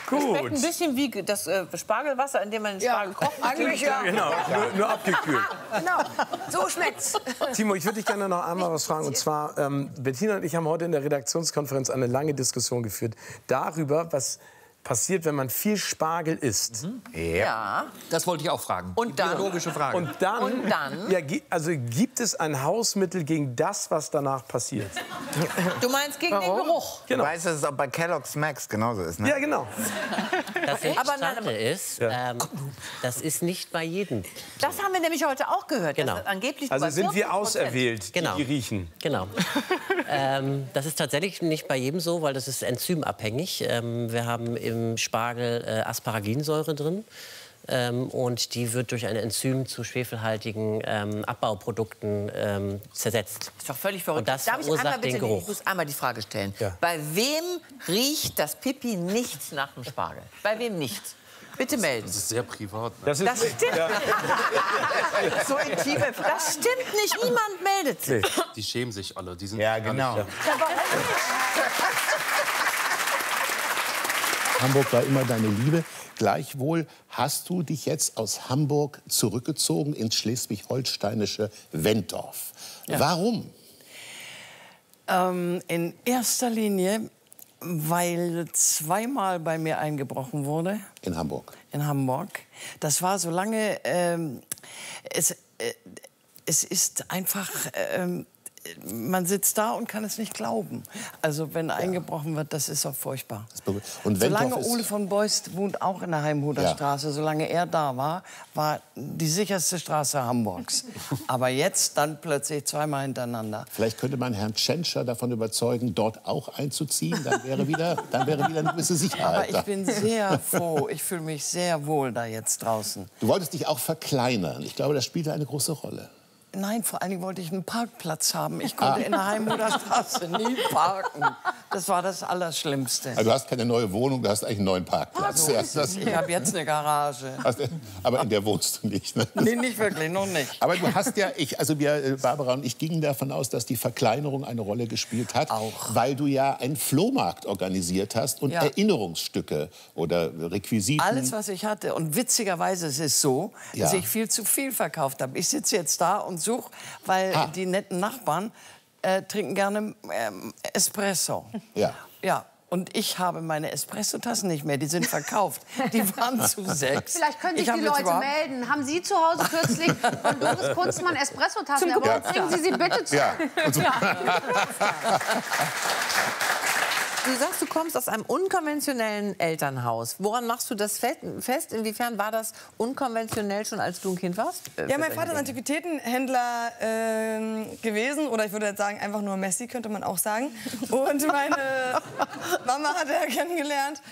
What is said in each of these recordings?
Gut. Schmeckt ein bisschen wie das Spargelwasser, in dem man den Spargel kocht. Eigentlich ja. Genau, nur abgekühlt. Genau, so schmeckt's. Timo, ich würde dich gerne noch einmal was fragen. Und zwar, Bettina und ich haben heute in der Redaktionskonferenz eine lange Diskussion geführt darüber, was passiert, wenn man viel Spargel isst. Ja. Das wollte ich auch fragen. Und dann? Logische Frage. Und dann? Ja, also gibt es ein Hausmittel gegen das, was danach passiert? Du meinst gegen den Geruch? Genau. Du weißt, dass es auch bei Kellogg's Max genauso ist, ne? Ja, genau. Das Interessante ist, das ist nicht bei jedem. Das haben wir nämlich heute auch gehört. Genau. Dass angeblich Also bei sind wir 40%. auserwählt, Genau. die riechen. Genau. Das ist tatsächlich nicht bei jedem so, weil das ist enzymabhängig. Wir haben im Spargel Asparaginsäure drin. Und die wird durch ein Enzym zu schwefelhaltigen Abbauprodukten zersetzt. Ist doch völlig verrückt. Und das Darf ich einmal verursacht bitte den Geruch. Ich muss einmal die Frage stellen. Ja. Bei wem riecht das Pipi nicht nach dem Spargel? Bei wem nicht? Bitte melden. Das ist sehr privat. Ne? Das ist, Das stimmt. So intime. Das stimmt nicht. Niemand meldet sich. Die schämen sich alle. Die sind Ja, gar genau. nicht- Hamburg war immer deine Liebe. Gleichwohl hast du dich jetzt aus Hamburg zurückgezogen ins schleswig-holsteinische Wentorf. Warum? In erster Linie, weil zweimal bei mir eingebrochen wurde. In Hamburg. In Hamburg. Das war so lange, es ist einfach, man sitzt da und kann es nicht glauben. Also wenn eingebrochen wird, das ist auch furchtbar. Und Solange Wentorf ist- Ole von Beust wohnt auch in der Heimhuder Ja. Straße, solange er da war, war die sicherste Straße Hamburgs. Aber jetzt dann plötzlich zweimal hintereinander. Vielleicht könnte man Herrn Tschentscher davon überzeugen, dort auch einzuziehen. Dann wäre wieder eine gewisse Aber Sicherheit ich da. bin sehr froh, ich fühle mich sehr wohl da jetzt draußen. Du wolltest dich auch verkleinern. Ich glaube, das spielte eine große Rolle. Nein, vor allen Dingen wollte ich einen Parkplatz haben. Ich konnte in der Heimhuder Straße nie parken. Das war das Allerschlimmste. Also du hast keine neue Wohnung, du hast eigentlich einen neuen Parkplatz. Ja, Ich habe jetzt eine Garage. aber in der wohnst du nicht. Ne? Nee, nicht wirklich, noch nicht. Aber du hast ja, Barbara und ich gingen davon aus, dass die Verkleinerung eine Rolle gespielt hat, Auch. weil du ja einen Flohmarkt organisiert hast und Ja. Erinnerungsstücke oder Requisiten. Alles, was ich hatte. Und witzigerweise ist es so, dass Ja. ich viel zu viel verkauft habe. Ich sitze jetzt da und suche, weil die netten Nachbarn trinken gerne Espresso. Ja. Ja. Und ich habe meine Espresso-Tassen nicht mehr, die sind verkauft. Die waren zu 6. Vielleicht können sich Ich die habe jetzt Leute überhaupt- melden. Haben Sie zu Hause kürzlich von Doris Kunzmann Espresso-Tassen erworben? Bringen Sie sie bitte zu. Ja. Und so. Du sagst, du kommst aus einem unkonventionellen Elternhaus. Woran machst du das fest? Inwiefern war das unkonventionell schon, als du ein Kind warst? Ja, mein Vater ist Antiquitätenhändler gewesen. Oder ich würde jetzt sagen, einfach nur Messi, könnte man auch sagen. Und meine Mama hat er kennengelernt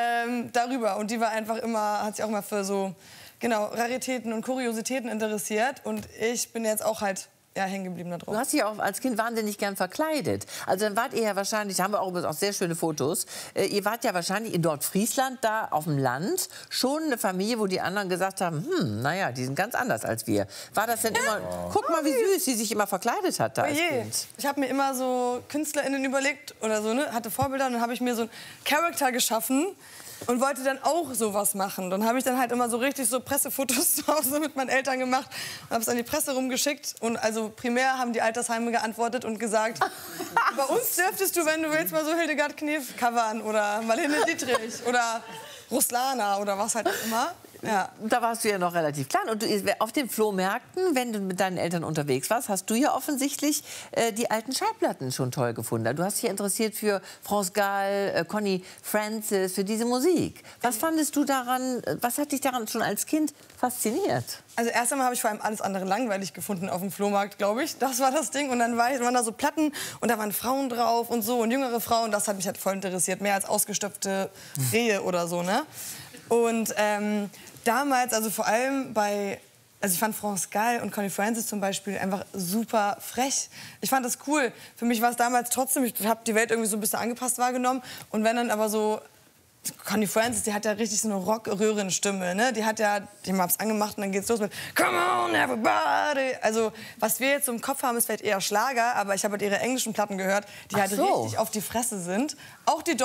darüber. Und die war einfach immer, hat sich auch mal für so Raritäten und Kuriositäten interessiert. Und ich bin jetzt auch halt hängen geblieben da drauf. Du hast dich auch als Kind wahnsinnig gern verkleidet. Also dann wart ihr ja wahrscheinlich, da haben wir auch sehr schöne Fotos, ihr wart ja wahrscheinlich in Nordfriesland, da auf dem Land, schon eine Familie, wo die anderen gesagt haben, naja, die sind ganz anders als wir. War das denn immer, guck mal, wie süß sie sich immer verkleidet hat da als Kind. Ich habe mir immer so KünstlerInnen überlegt oder so, ne? Hatte Vorbilder und dann habe ich mir so einen Charakter geschaffen und wollte dann auch sowas machen. Dann habe ich dann halt immer so richtig so Pressefotos zu Hause mit meinen Eltern gemacht und habe es an die Presse rumgeschickt. Und also primär haben die Altersheime geantwortet und gesagt, bei uns dürftest du, wenn du willst, mal so Hildegard Knef covern oder Marlene Dietrich oder Ruslana oder was halt auch immer. Ja. Da warst du ja noch relativ klein. Und du, auf den Flohmärkten, wenn du mit deinen Eltern unterwegs warst, hast du ja offensichtlich die alten Schallplatten schon toll gefunden. Du hast dich interessiert für France Gall, Connie Francis, für diese Musik. Was fandest du daran, was hat dich daran schon als Kind fasziniert? Also erst einmal habe ich vor allem alles andere langweilig gefunden auf dem Flohmarkt, glaube ich. Das war das Ding. Und dann waren da so Platten und da waren Frauen drauf und so und jüngere Frauen. Das hat mich halt voll interessiert. Mehr als ausgestopfte Rehe oder so, ne? Und damals, also vor allem also ich fand France Gall und Connie Francis zum Beispiel einfach super frech. Ich fand das cool. Für mich war es damals trotzdem, ich habe die Welt irgendwie so ein bisschen angepasst wahrgenommen. Und wenn dann aber so, Connie Francis, die hat ja richtig so eine Rock-Röhrenstimme, ne? Die hat ja, die hab's angemacht und dann geht's los mit Come on everybody. Also was wir jetzt so im Kopf haben, ist vielleicht eher Schlager, aber ich habe halt ihre englischen Platten gehört, die halt richtig auf die Fresse sind. Auch die